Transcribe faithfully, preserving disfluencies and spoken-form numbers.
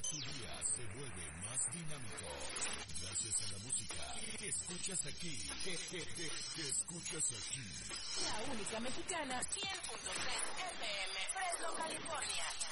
su día se vuelve más dinámico. Gracias a la música que escuchas aquí. Que, que, que, que escuchas aquí. La única mexicana, cien punto tres F M, Fresno, California.